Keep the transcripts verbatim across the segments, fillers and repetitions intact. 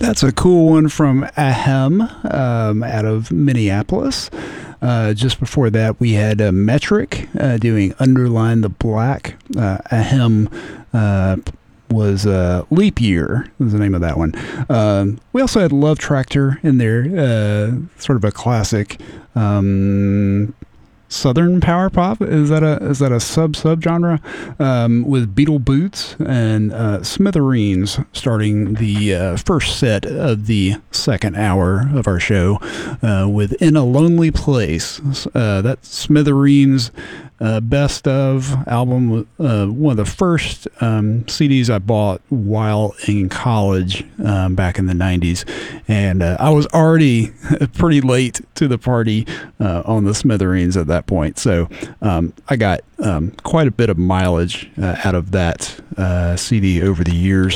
That's a cool one from Ahem um, out of Minneapolis. Uh, just before that, we had uh, Metric uh, doing Underline the Black. Uh, Ahem uh, was uh, Leap Year, was the name of that one. Um, we also had Love Tractor in there, uh, sort of a classic um, Southern power pop. Is that a is that a sub sub genre? Um, with Beetle Boots and uh, Smithereens starting the uh, first set of the second hour of our show uh, with In a Lonely Place. Uh, that Smithereens uh, best of album, uh, one of the first um, C Ds I bought while in college um, back in the nineties, and uh, I was already pretty late to the party uh, on the Smithereens at that point. So um, I got um, quite a bit of mileage uh, out of that uh, C D over the years.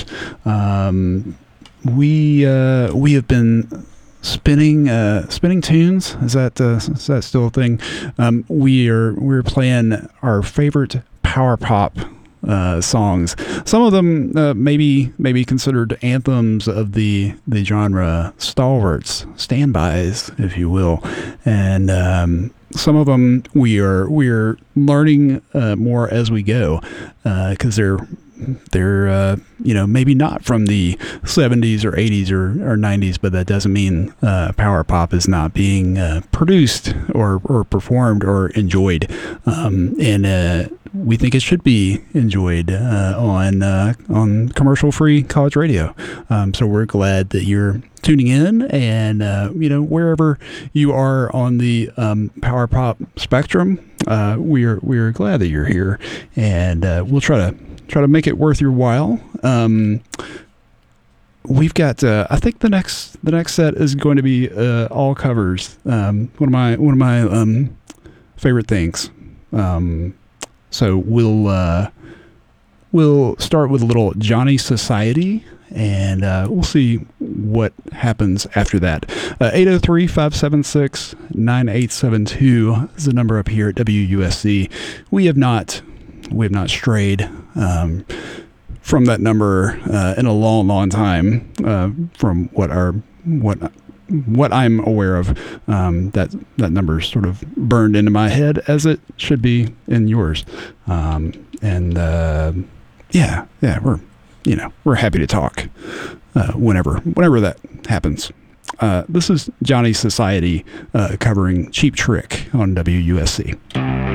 Um, we uh, we have been spinning uh, spinning tunes. Is that uh, is that still a thing? Um, we are we're playing our favorite power pop Uh, songs. Some of them uh, maybe maybe considered anthems of the the genre, stalwarts, standbys, if you will, and um, some of them we are we are learning uh, more as we go because uh, they're they're uh, you know maybe not from the seventies or eighties or, or nineties, but that doesn't mean uh, power pop is not being uh, produced or or performed or enjoyed, um, and uh, we think it should be enjoyed uh, on uh, on commercial-free college radio. Um, so we're glad that you're tuning in, and uh, you know wherever you are on the um, power pop spectrum, uh, we're we're glad that you're here, and uh, we'll try to try to make it worth your while. Um, we've got uh, I think the next the next set is going to be uh, all covers. Um, one of my one of my um, favorite things. Um, So we'll uh, we'll start with a little Johnny Society, and uh, we'll see what happens after that. Uh, eight oh three, five seven six, nine eight seven two is the number up here at W U S C. We have not we have not strayed um, from that number uh, in a long, long time. Uh, from what our what. What I'm aware of, um, that that number is sort of burned into my head, as it should be in yours. Um, and uh, yeah, yeah, we're you know we're happy to talk uh, whenever whenever that happens. Uh, this is Johnny Society uh, covering Cheap Trick on W U S C.